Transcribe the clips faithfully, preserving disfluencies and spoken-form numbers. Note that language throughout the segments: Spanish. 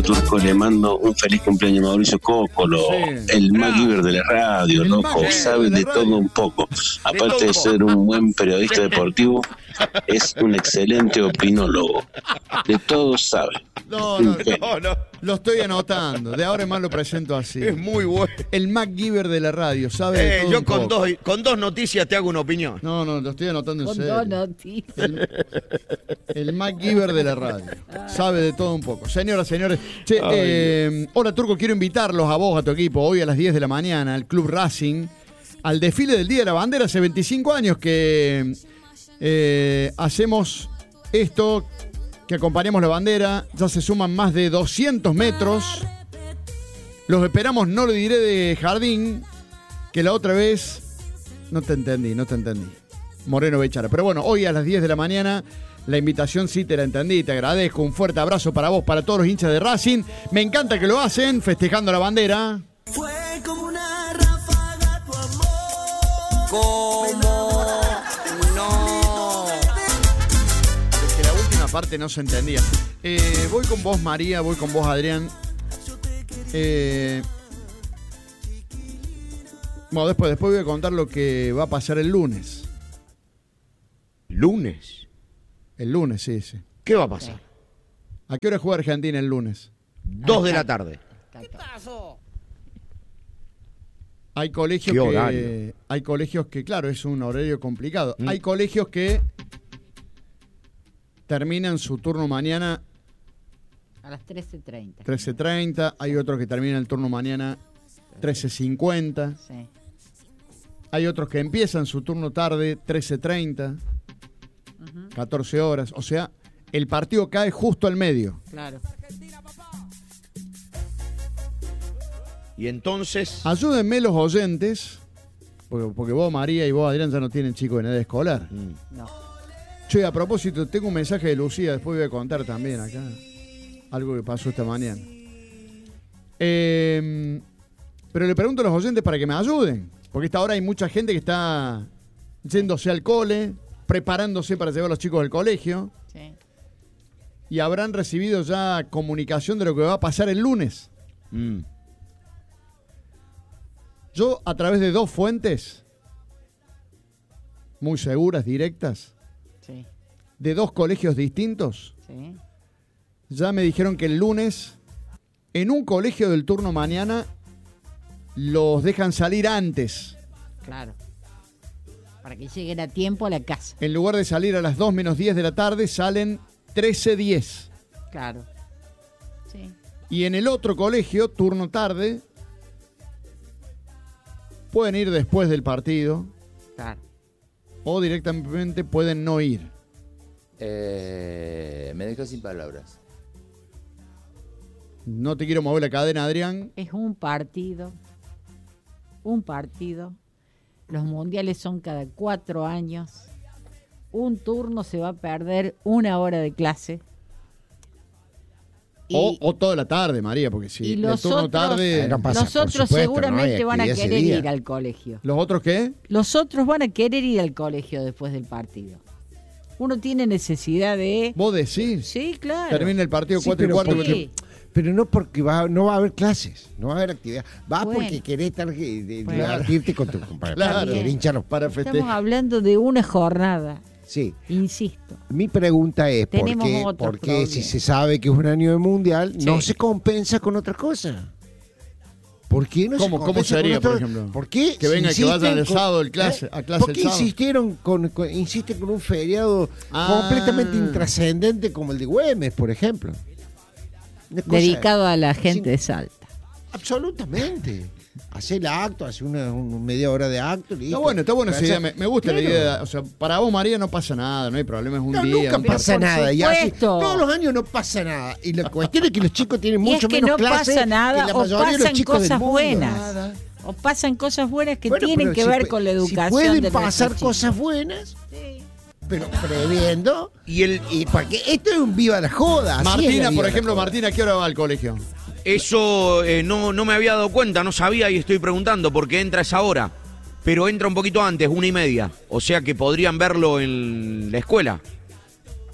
Turco, le mando un feliz cumpleaños a Mauricio Cócolo, sí. el MacGyver de la radio, el loco, sabe de, de todo un poco. Aparte de, de ser un buen periodista deportivo, es un excelente opinólogo. De todo sabe. No, no, no, no. Lo estoy anotando. De ahora en más lo presento así. Es muy bueno. El MacGyver de la radio, sabe de eh, todo Yo un con poco. dos, con dos noticias te hago una opinión. No, no, lo estoy anotando en con serio. Con dos noticias. El, el MacGyver de la radio. Sabe de todo un poco. Señoras, señores. Che, eh, hola, Turco, quiero invitarlos a vos, a tu equipo, hoy a las diez de la mañana, al Club Racing, al desfile del Día de la Bandera. Hace veinticinco años que eh, hacemos esto, que acompañamos la bandera. Ya se suman más de doscientos metros. Los esperamos, no lo diré de jardín, que la otra vez no te entendí, no te entendí. Moreno Bechara. Pero bueno, hoy a las diez de la mañana, la invitación sí te la entendí, te agradezco. Un fuerte abrazo para vos, para todos los hinchas de Racing. Me encanta que lo hacen, festejando la bandera. Fue como una ráfaga tu amor. ¿Cómo? No. Es que la última parte no se entendía. Eh, voy con vos, María, voy con vos, Adrián. Eh, bueno, después, después voy a contar lo que va a pasar el lunes. ¿Lunes? El lunes, sí, sí. ¿Qué va a pasar? ¿A qué hora juega Argentina el lunes? Dos de la tarde. ¿Qué pasó? Hay colegios que... Hay colegios que, claro, es un horario complicado. Mm. Hay colegios que terminan su turno mañana a las trece treinta. trece treinta. Hay otros que terminan el turno mañana trece cincuenta. Sí. Hay otros que empiezan su turno tarde trece treinta. Uh-huh. catorce horas. O sea, el partido cae justo al medio. Claro. Y entonces... Ayúdenme los oyentes, porque, porque vos, María, y vos, Adrián, ya no tienen chicos en edad escolar. Mm. No. Che, a propósito, tengo un mensaje de Lucía, después voy a contar también acá. Algo que pasó esta mañana. Eh, pero le pregunto a los oyentes para que me ayuden, porque a esta hora hay mucha gente que está yéndose al cole, preparándose para llevar a los chicos al colegio. Sí. Y habrán recibido ya comunicación de lo que va a pasar el lunes. Mm. Yo, a través de dos fuentes muy seguras, directas, sí. de dos colegios distintos, sí. ya me dijeron que el lunes, en un colegio del turno mañana, los dejan salir antes. Claro. Para que lleguen a tiempo a la casa. En lugar de salir a las dos menos diez de la tarde, salen trece diez. Claro. Sí. Y en el otro colegio, turno tarde, pueden ir después del partido. Claro. O directamente pueden no ir. Eh, me dejo sin palabras. No te quiero mover la cadena, Adrián. Es un partido. Un partido. Los mundiales son cada cuatro años. Un turno se va a perder una hora de clase. Y, o, o toda la tarde, María, porque si y el los turno otros, tarde... No pasa, los otros supuesto, seguramente no van a querer ir al colegio. ¿Los otros qué? Los otros van a querer ir al colegio después del partido. Uno tiene necesidad de... ¿Vos decís? Sí, claro. Termina el partido sí, cuatro y cuarto. Porque, pero no porque va, no va a haber clases, no va a haber actividad. Va bueno. porque querés estar, de, de, bueno. divertirte con tu compañero. Claro, hinchar para festejar. Estamos hablando de una jornada. Sí. Insisto. Mi pregunta es, ¿por qué, ¿por qué si se sabe que es un año de mundial, sí. no se compensa con otra cosa? ¿Por qué no ¿Cómo, se ¿Cómo sería, otra... por ejemplo? ¿Por qué que venga, que vayan el sábado el clase, ¿eh? a clase ¿Por qué el sábado? insistieron con, con, insisten con un feriado ah. completamente intrascendente como el de Güemes, por ejemplo? Dedicado a la gente sin... de Salta. Absolutamente. Hace el acto, hace una, una media hora de acto. Listo. Está bueno, está bueno esa idea. Me, me gusta claro. la idea. O sea, para vos, María, no pasa nada, no hay problema, es un no, día. Nunca un pasa nada. Y así, todos los años no pasa nada. Y la cuestión es que los chicos tienen mucho es que menos no clase pasa nada, que la o mayoría de los chicos cosas del mundo. buenas. Nada. O pasan cosas buenas que bueno, tienen que si ver pu- con la educación. Si pueden de pasar cosas buenas. Sí. Pero previendo. Y el y porque esto es un viva la joda. Martina, es por ejemplo, Martina, ¿a qué hora va al colegio? Eso eh, no, no me había dado cuenta, no sabía y estoy preguntando porque entra a esa hora. Pero entra un poquito antes, una y media. O sea que podrían verlo en la escuela.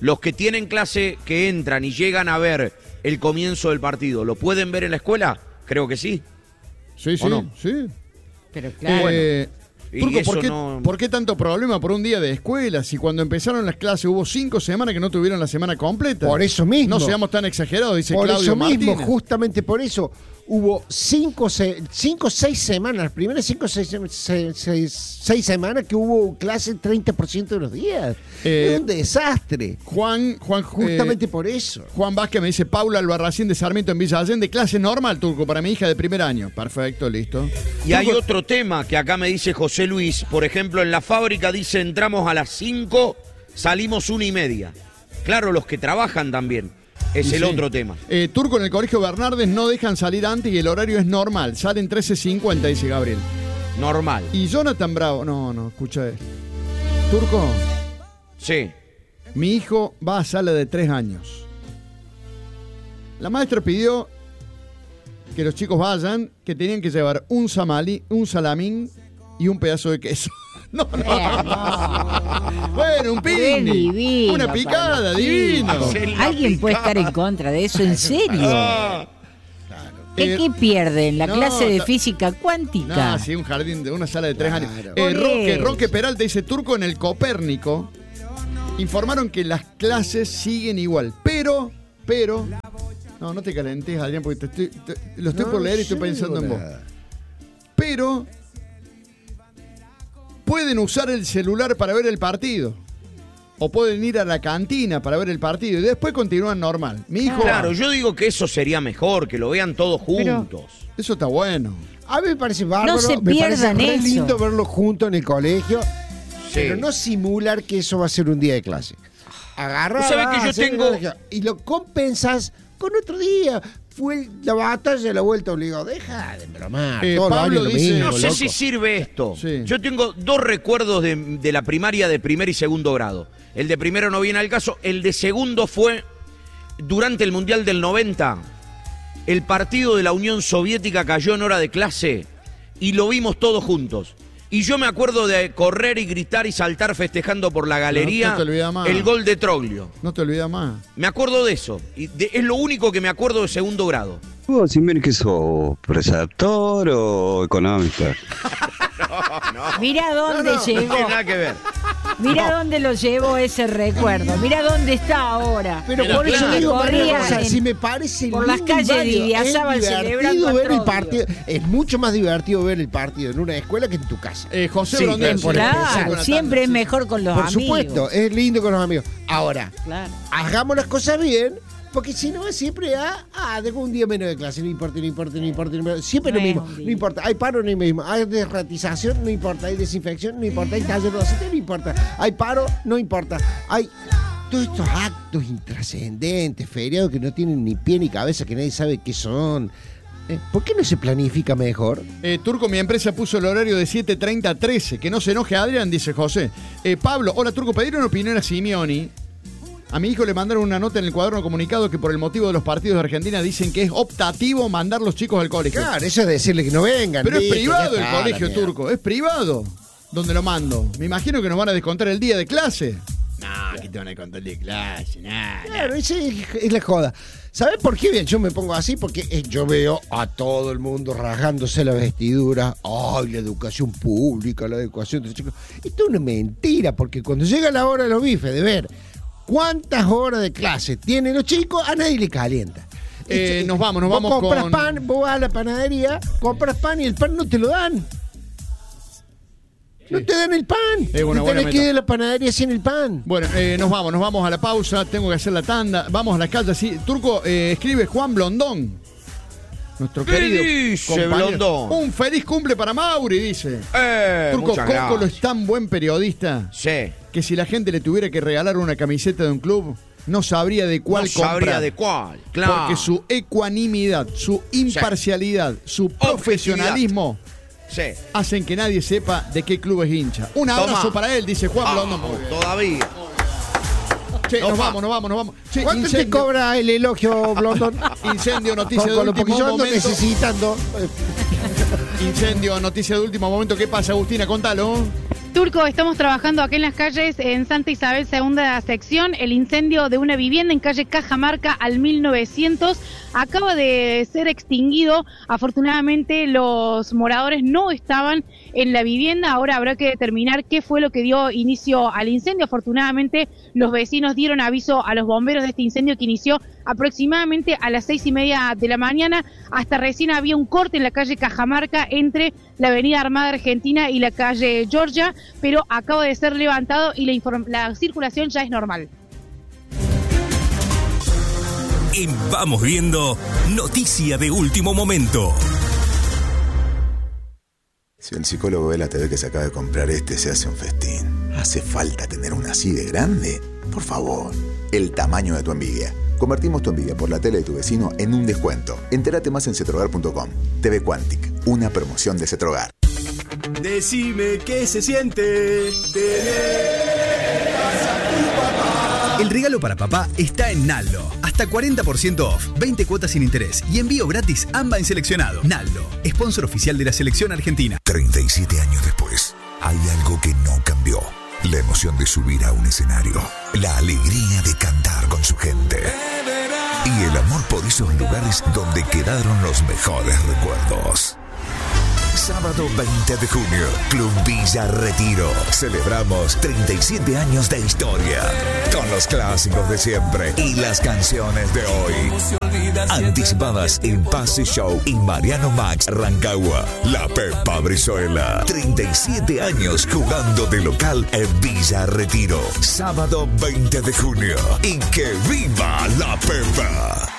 los que tienen clase, que entran y llegan a ver el comienzo del partido, ¿lo pueden ver en la escuela? Creo que sí. Sí, sí, no? sí. Pero claro. Eh, Turco, ¿por qué, no... ¿por qué tanto problema por un día de escuela? Si cuando empezaron las clases hubo cinco semanas que no tuvieron la semana completa. Por eso mismo. No seamos tan exagerados, dice por Claudio eso mismo, Martínez. justamente por eso. Hubo cinco, se, cinco, seis semanas, las primeras cinco, seis, seis, seis, seis semanas que hubo clase treinta por ciento de los días. Eh, es un desastre. Juan, Juan, Justamente eh, por eso. Juan Vázquez me dice, Paula Albarracín de Sarmiento en Villa Allende, clase normal, Turco, para mi hija de primer año. Perfecto, listo. Y Turco, hay otro tema que acá me dice José Luis. Por ejemplo, en la fábrica dice entramos a las cinco, salimos una y media. Claro, los que trabajan también. Es y el sí. otro tema. Eh, Turco, en el colegio Bernardes no dejan salir antes y el horario es normal. Salen trece cincuenta, dice Gabriel. Normal. Y Jonathan Bravo, no, no, escucha esto. Turco, Sí. mi hijo va a sala de tres años. La maestra pidió que los chicos vayan, que tenían que llevar un samali, un salamín y un pedazo de queso. No, no. Bueno, un Qué picnic. divino Una para picada, los divino. chicos. ¿Alguien puede estar en contra de eso? ¿En serio? Ah, ¿Qué, Eh, qué pierden? ¿La no, clase de no. física cuántica? No, sí, un jardín de una sala de tres Claro. años. Por Eh, Roque, eso. Roque Peralta dice, Turco, en el Copérnico informaron que las clases siguen igual, pero, pero, no, no te calentes, Adrián, porque te estoy, te- lo estoy No por leer y estoy sé, pensando en vos. nada. Pero pueden usar el celular para ver el partido. O pueden ir a la cantina para ver el partido y después continúan normal. Mi hijo, claro, yo digo que eso sería mejor, que lo vean todos juntos. eso está bueno. A mí me parece bárbaro. No se me parece pierdan re eso. lindo verlos juntos en el colegio. Sí. Pero no simular que eso va a ser un día de clase. Agarrar. ¿Vos sabés que yo tengo- Y lo compensas con otro día. Fue la batalla de la vuelta obligada. Deja de bromar. Eh, todos los Pablo años lo dice- mismo, No sé loco. si sirve esto. Sí. Yo tengo dos recuerdos de, de la primaria de primer y segundo grado. El de primero no viene al caso. El de segundo fue durante el Mundial del noventa. El partido de la Unión Soviética cayó en hora de clase y lo vimos todos juntos. Y yo me acuerdo de correr y gritar y saltar festejando por la galería no te olvidas más. el gol de Troglio. No te olvidas más. Me acuerdo de eso. Y de- es lo único que me acuerdo de segundo grado. ¿Vos decime que sos preceptor o económica? Mira dónde No llegó. tiene nada que ver. Mira dónde lo llevó ese recuerdo. Mira dónde está ahora. Pero Pero por eso claro. digo, María Corría Rosa, en- si me parece por las lindo y calles de válido, Idiazábal es celebrando divertido a ver el Troglio. partido. Es mucho más divertido ver el partido en una escuela que en tu casa. Eh, José Sí, Blondel, por sí, empezar. Claro, siempre es mejor con los Por amigos. supuesto, es lindo con los amigos. Ahora, Claro. hagamos las cosas bien, porque si no siempre ah, ah, dejo un día menos de clase, no importa, no importa, no importa, no importa. Siempre No lo es mismo, un día. no importa. Hay paro, no es lo mismo. Hay desratización, no importa. Hay desinfección, no importa. Hay taller docente, no importa. Hay paro, no importa. Hay todos estos actos intrascendentes, feriados que no tienen ni pie ni cabeza, que nadie sabe qué son. Eh, ¿Por qué no se planifica mejor? Eh, Turco, mi empresa puso el horario de siete treinta a trece. Que no se enoje Adrián, dice José. Eh, Pablo, hola Turco, pidieron opinión a Simeoni. A mi hijo le mandaron una nota en el cuaderno comunicado que por el motivo de los partidos de Argentina dicen que es optativo mandar los chicos al colegio. Claro, eso es decirle que no vengan. Pero es listo, privado ya el está, colegio la mierda. turco, es privado. ¿Dónde lo mando? Me imagino que nos van a descontar el día de clase. No, que te van a descontar el día de clase, nada. Claro, esa es, es la joda. ¿Sabes por qué bien, yo me pongo así? Porque eh, yo veo a todo el mundo rajándose la vestidura. Ay, la educación pública, la educación de los chicos. Esto es una mentira, porque cuando llega la hora de los bifes, de ver cuántas horas de clase tienen los chicos, a nadie le calienta. Eh, Esto- nos vamos, nos vos vamos compras con- pan, vos vas a la panadería, compras pan y el pan no te lo dan. No te dan el pan. Es una te buena tenés que meta. ir a la panadería sin el pan. Bueno, eh, nos vamos, nos vamos a la pausa. Tengo que hacer la tanda. Vamos a la calle. Sí, Turco, eh, escribe Juan Blondón. Nuestro ¿Qué querido dice compañero. Blondón? Un feliz cumple para Mauri, dice. Eh, Turco, muchas Cócolo gracias. es tan buen periodista Sí. que si la gente le tuviera que regalar una camiseta de un club, no sabría de cuál No sabría comprar. de cuál. Claro. Porque su ecuanimidad, su imparcialidad, su profesionalismo Sí. hacen que nadie sepa de qué club es hincha. Un abrazo Toma. para él, dice Juan Vamos, Blondón. Muy bien. todavía. Che, nos Toma. vamos, nos vamos, nos vamos. Che, ¿Cuánto te incendio, cobra el elogio, Blondon? incendio, noticia Con, de con lo porque último yo ando momento. necesitando. Incendio, noticia de último momento. ¿Qué pasa, Agustina? Contalo. Turco, estamos trabajando acá en las calles en Santa Isabel, segunda sección. El incendio de una vivienda en calle Cajamarca al mil novecientos acaba de ser extinguido. Afortunadamente los moradores no estaban en la vivienda. Ahora habrá que determinar qué fue lo que dio inicio al incendio. Afortunadamente los vecinos dieron aviso a los bomberos de este incendio que inició aproximadamente a las seis y media de la mañana. Hasta recién había un corte en la calle Cajamarca entre la avenida Armada Argentina y la calle Georgia, pero acaba de ser levantado y la, inform- la circulación ya es normal. Y vamos viendo noticia de último momento. Si el psicólogo ve la T V que se acaba de comprar este, se hace un festín. ¿Hace falta tener una así de grande? Por favor, el tamaño de tu envidia. Convertimos tu envidia por la tele de tu vecino en un descuento. Entérate más en cetrogar punto com. T V Quantic, una promoción de Cetrogar. Decime qué se siente tener casa a tu papá. El regalo para papá está en Naldo. Hasta cuarenta por ciento off, veinte cuotas sin interés y envío gratis AMBA en seleccionado. Naldo, sponsor oficial de la selección argentina. treinta y siete años después, hay algo que no cambió. La emoción de subir a un escenario, la alegría de cantar con su gente y el amor por esos lugares donde quedaron los mejores recuerdos. Sábado veinte de junio, Club Villa Retiro. Celebramos treinta y siete años de historia con los clásicos de siempre y las canciones de hoy. Anticipadas en Pase Show y Mariano Max Rancagua. La Pepa Brizuela. treinta y siete años jugando de local en Villa Retiro. Sábado veinte de junio. Y que viva la Pepa.